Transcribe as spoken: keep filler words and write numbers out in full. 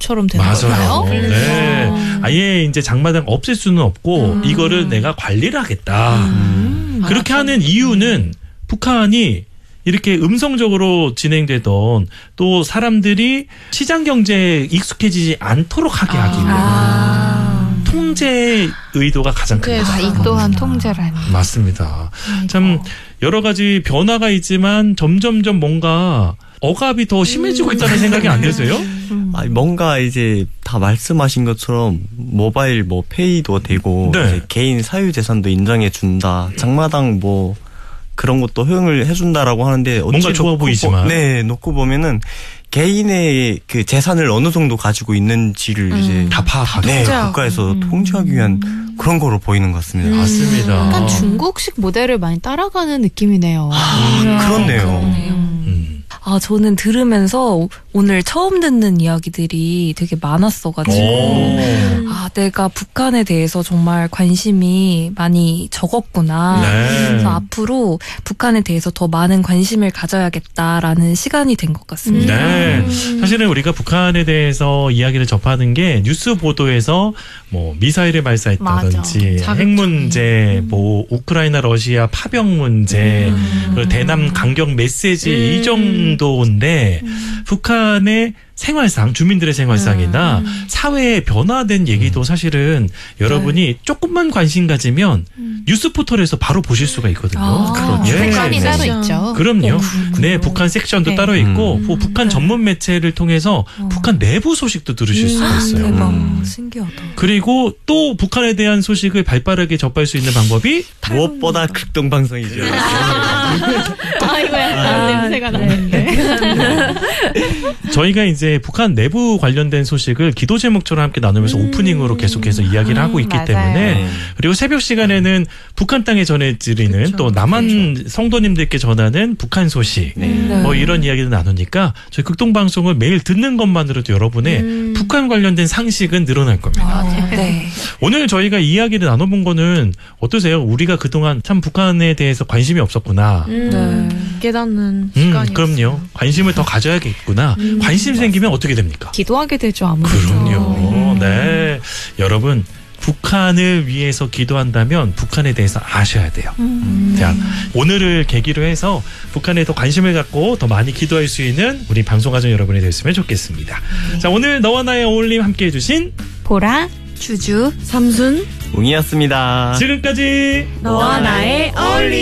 것처럼 되는 맞아요. 거예요. 네. 아예 이제 장마당 없앨 수는 없고 음. 이거를 내가 관리를 하겠다. 음. 그렇게 아, 하는 이유는 북한이 이렇게 음성적으로 진행되던 또 사람들이 시장 경제에 익숙해지지 않도록 하게 하기 위한 아. 통제 의도가 가장 큰 통제, 거죠. 아, 이 또한 통제라니. 맞습니다. 아이고. 참 여러 가지 변화가 있지만 점점점 뭔가 억압이 더 심해지고 있다는 생각이 안 드세요? 음. 아니, 뭔가 이제 다 말씀하신 것처럼 모바일 뭐 페이도 되고 네. 이제 개인 사유 재산도 인정해 준다. 장마당 뭐 그런 것도 허용을 해준다라고 하는데 어찌 뭔가 좋아 놓고 보이지만. 보, 네, 놓고 보면은 개인의 그 재산을 어느 정도 가지고 있는지를 음. 이제 다 파악하게. 네, 통제하고. 국가에서 음. 통제하기 위한 그런 거로 보이는 것 같습니다. 음. 맞습니다. 약간 중국식 모델을 많이 따라가는 느낌이네요. 아, 그렇네요. 그러네요. 음. 아, 저는 들으면서 오늘 처음 듣는 이야기들이 되게 많았어가지고 오. 아, 내가 북한에 대해서 정말 관심이 많이 적었구나. 네. 그래서 앞으로 북한에 대해서 더 많은 관심을 가져야겠다라는 시간이 된 것 같습니다. 네. 음. 사실은 우리가 북한에 대해서 이야기를 접하는 게 뉴스 보도에서 뭐 미사일을 발사했다든지 맞아. 핵 문제, 뭐 우크라이나 러시아 파병 문제, 음. 그리고 대남 강경 메시지 음. 이 정도인데 음. 북한의 생활상, 주민들의 생활상이나 음. 사회에 변화된 얘기도 사실은 여러분이 조금만 관심 가지면 음. 뉴스 포털에서 바로 보실 수가 있거든요. 아, 그렇죠. 예. 색깔이 따로 섹션. 있죠. 그럼요. 어, 네, 북한 섹션도 네. 따로 있고 음. 뭐 북한 네. 전문 매체를 통해서 어. 북한 내부 소식도 들으실 수가 아, 있어요. 대박. 음. 신기하다. 그리고 또 북한에 대한 소식을 발빠르게 접할 수 있는 방법이 무엇보다 극동 방송이죠. 아이고야, 아, 냄새가 네. 나는데. 저희가 이제 북한 내부 관련된 소식을 기도 제목처럼 함께 나누면서 음. 오프닝으로 계속해서 이야기를 하고 있기 맞아요. 때문에 네. 그리고 새벽 시간에는 북한 땅에 전해드리는 그쵸. 또 남한 성도님들께 전하는 북한 소식 네. 네. 뭐 이런 이야기도 나누니까 저희 극동방송을 매일 듣는 것만으로도 여러분의 음. 북한 관련된 상식은 늘어날 겁니다. 아, 네. 오늘 저희가 이야기를 나눠본 거는 어떠세요? 우리가 그동안 참 북한에 대해서 관심이 없었구나. 음. 네. 깨닫는 음, 시간이었어요. 그럼요. 관심을 더 가져야겠구나. 음, 관심 생기면 어떻게 됩니까? 기도하게 되죠, 아무래도. 그럼요. 음. 네. 여러분, 북한을 위해서 기도한다면 북한에 대해서 아셔야 돼요. 음. 자, 오늘을 계기로 해서 북한에 더 관심을 갖고 더 많이 기도할 수 있는 우리 방송가족 여러분이 됐으면 좋겠습니다. 네. 자, 오늘 너와 나의 어울림 함께 해주신 보라, 주주 삼순, 웅이었습니다. 지금까지 너와 나의 어울림.